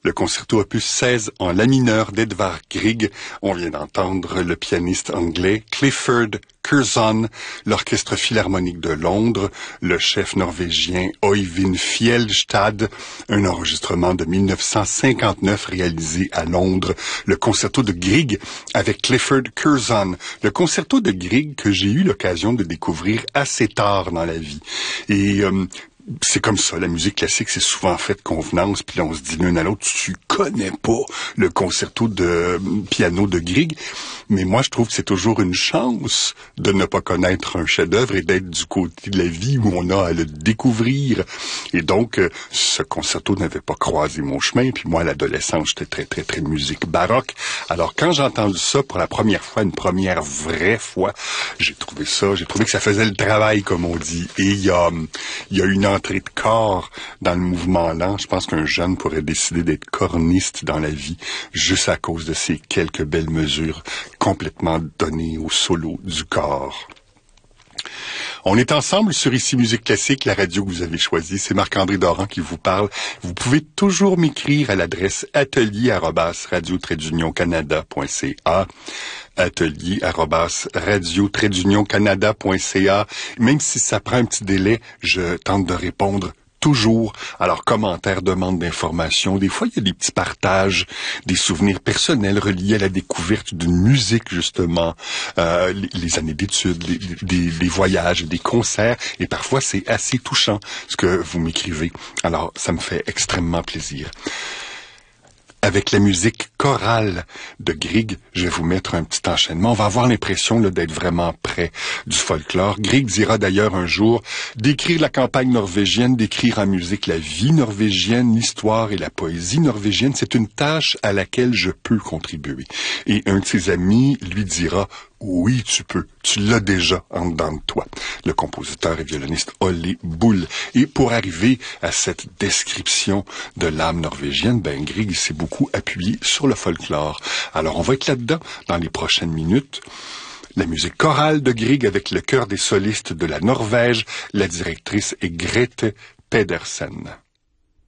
Le concerto opus 16 en la mineur d'Edvard Grieg. On vient d'entendre le pianiste anglais Clifford Curzon, l'Orchestre Philharmonique de Londres, le chef norvégien Øyvind Fjellstad, un enregistrement de 1959 réalisé à Londres, le concerto de Grieg avec Clifford Curzon, le concerto de Grieg que j'ai eu l'occasion de découvrir assez tard dans la vie. Et c'est comme ça, la musique classique, c'est souvent fait de convenance, puis là, on se dit l'un à l'autre, tu connais pas le concerto de piano de Grieg, mais moi, je trouve que c'est toujours une chance de ne pas connaître un chef-d'œuvre et d'être du côté de la vie où on a à le découvrir. Et donc, ce concerto n'avait pas croisé mon chemin, puis moi, à l'adolescence, j'étais très musique baroque. Alors, quand j'ai entendu ça pour la première fois, une première vraie fois, j'ai trouvé que ça faisait le travail, comme on dit. Et il y a une entrée de corps dans le mouvement lent. Je pense qu'un jeune pourrait décider d'être corniste dans la vie juste à cause de ces quelques belles mesures complètement données au solo du corps. On est ensemble sur Ici Musique Classique, la radio que vous avez choisie. C'est Marc-André Doran qui vous parle. Vous pouvez toujours m'écrire à l'adresse atelier@radio-canada.ca atelier@radio-canada.ca. Même si ça prend un petit délai, je tente de répondre toujours à leurs commentaires, demandes d'informations. Des fois, il y a des petits partages, des souvenirs personnels reliés à la découverte d'une musique, justement, les années d'études, des voyages, des concerts. Et parfois, c'est assez touchant ce que vous m'écrivez. Alors, ça me fait extrêmement plaisir. Avec la musique chorale de Grieg, je vais vous mettre un petit enchaînement. On va avoir l'impression d'être vraiment près du folklore. Grieg dira d'ailleurs un jour d'écrire la campagne norvégienne, d'écrire en musique la vie norvégienne, l'histoire et la poésie norvégienne. C'est une tâche à laquelle je peux contribuer. Et un de ses amis lui dira: oui, tu peux. Tu l'as déjà en dedans de toi. Le compositeur et violoniste Ole Bull. Et pour arriver à cette description de l'âme norvégienne, Grieg s'est beaucoup appuyé sur le folklore. Alors, on va être là-dedans dans les prochaines minutes. La musique chorale de Grieg avec le chœur des solistes de la Norvège. La directrice est Grete Pedersen.